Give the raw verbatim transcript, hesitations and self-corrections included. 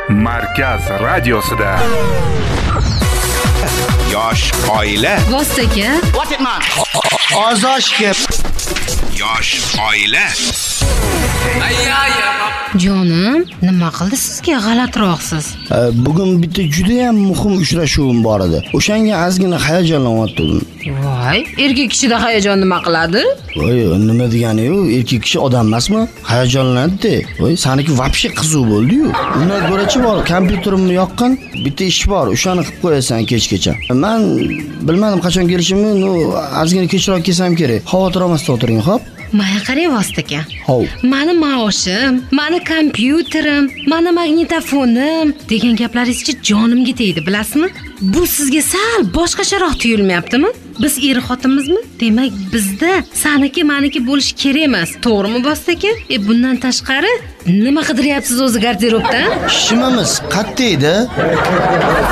Markaz radiosida. Yosh oila. Vostaga. What it man? Ozoshga. Yosh oila. Jonim, nima qildi sizga g'alatiroqsiz? Bugun bitta juda ham muhim uchrashuvim bor edi. O'shanga ozgina hayajonlanyaptim. Voy, erkak kishida hayajon nima qiladi? Voy, nima degani-yu? Erkak kishi odam emasmi? Hayajonlanadi. Voy, saniki vobshe qizuv bo'ldi-yu. Undan ko'rachi bor, kompyuterimni yoqqan, bitta ish bor, o'shani qilib qo'yasan kechgacha. Men bilmadim qachon kelishimni, no, ozgina kechroq kelsam kerak. Xavotir olmasdan o'tiring, xo'p? Maya qarang Vostaga. Hov. Mani maoshim, mani kompyuterim, mani magnitofonim degan gaplaringizcha jonimga tegdi, bilasizmi? Bu sizga sal boshqacharoq tuyulmayaptimi? Biz er xotinmizmi? Demak, bizda saniki maniki bo'lish kerak emas, to'g'rimi Vostaga? E bundan tashqari nima qidiryapsiz o'zi garderobda? Shimamiz qattiq edi.